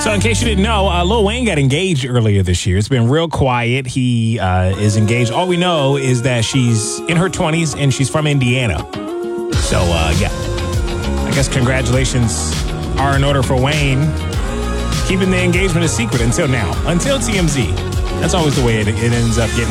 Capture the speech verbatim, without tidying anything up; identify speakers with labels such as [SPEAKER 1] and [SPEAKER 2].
[SPEAKER 1] So in case you didn't know, uh, Lil Wayne got engaged earlier this year. It's been real quiet. He uh, is engaged. All we know is that she's in her twenties and she's from Indiana. So, uh, yeah. I guess congratulations are in order for Wayne. Keeping the engagement a secret until now. Until T M Z. That's always the way it, it ends up getting